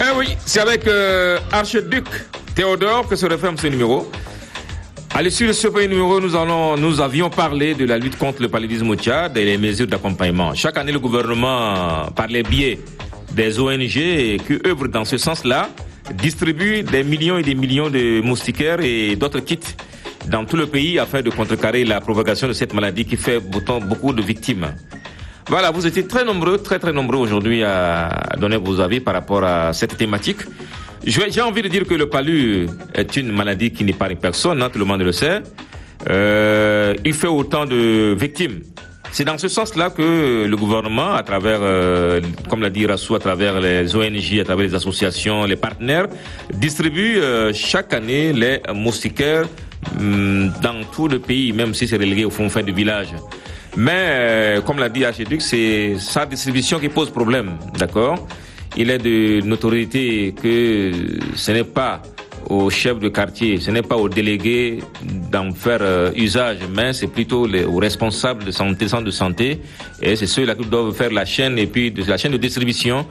Oui, c'est avec Archiduc Théodore que se referme ce numéro. À l'issue de ce premier numéro, nous avions parlé de la lutte contre le paludisme au Tchad et les mesures d'accompagnement. Chaque année, le gouvernement, par les biais des ONG qui œuvrent dans ce sens-là, distribue des millions et des millions de moustiquaires et d'autres kits dans tout le pays afin de contrecarrer la propagation de cette maladie qui fait beaucoup de victimes. Voilà, vous étiez très nombreux aujourd'hui à donner vos avis par rapport à cette thématique. J'ai envie de dire que le palu est une maladie qui n'épargne personne, tout le monde le sait. Il fait autant de victimes. C'est dans ce sens-là que le gouvernement, à travers, comme l'a dit Rassou, à travers les ONG, à travers les associations, les partenaires, distribue chaque année les moustiquaires dans tout le pays, même si c'est relégué au fond du village. Mais, comme l'a dit Archiduc, c'est sa distribution qui pose problème, d'accord? Il est de notoriété que ce n'est pas au chef de quartier, ce n'est pas aux délégués d'en faire usage, mais c'est plutôt aux responsables de santé, centres de santé, et c'est ceux-là qui doivent faire la chaîne et puis la chaîne de distribution.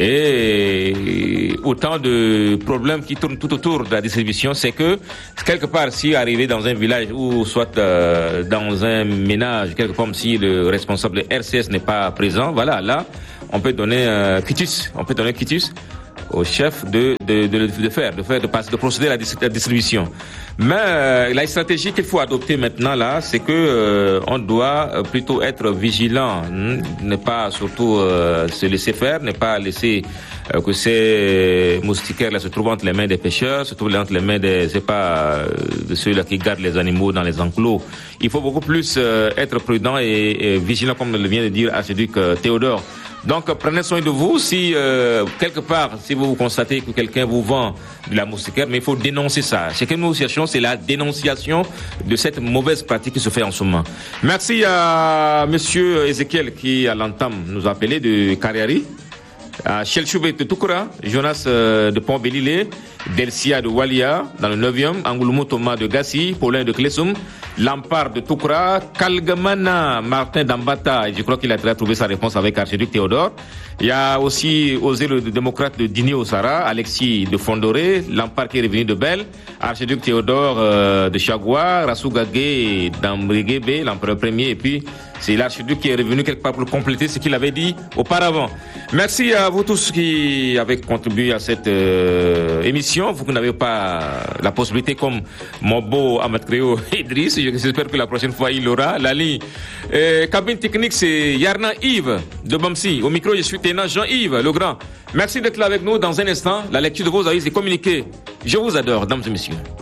Et autant de problèmes qui tournent tout autour de la distribution, c'est que quelque part, si arrivé dans un village ou soit dans un ménage, quelque part si le responsable de RCS n'est pas présent, voilà, là, on peut donner quitus, au chef de procéder à la distribution. Mais la stratégie qu'il faut adopter maintenant là, c'est que on doit plutôt être vigilant, ne pas surtout se laisser faire, ne pas laisser que ces moustiquaires là se trouvent entre les mains des pêcheurs, se trouvent entre les mains de ceux-là qui gardent les animaux dans les enclos. Il faut beaucoup plus être prudent et vigilant, comme le vient de dire Archiduc Théodore. Donc prenez soin de vous. Si quelque part, si vous constatez que quelqu'un vous vend de la moustiquaire, mais il faut dénoncer ça. Ce que nous cherchons, c'est la dénonciation de cette mauvaise pratique qui se fait en ce moment. Merci à monsieur Ezekiel qui à l'entame nous a appelé de Kariari, à Chelchoubet de Toukoura, Jonas de Pont-Bélilé, Delcia de Walia dans le 9e, Angoulmou Thomas de Gassi, Paulin de Klessoum, Lampard de Toukoura, Kalgamana Martin d'Ambata, et je crois qu'il a trouvé sa réponse avec Archiduc Théodore. Il y a aussi osé le démocrate de Dini Osara, Alexis de Fondoré, Lampard qui est revenu de Belle, Archiduc Théodore de Chagua, Rassou Gagé d'Ambriguébé, l'empereur premier, et puis c'est l'archiduc qui est revenu quelque part pour compléter ce qu'il avait dit auparavant. Merci à vous tous qui avez contribué à cette émission. Vous qui n'avez pas la possibilité, comme mon beau Ahmed Créo Idriss, j'espère que la prochaine fois il aura la ligne. Cabine technique, c'est Yarna Yves de Bamsi. Au micro, je suis Téna Jean-Yves Legrand. Merci d'être là avec nous. Dans un instant, la lecture de vos avis est communiquée. Je vous adore, dames et messieurs.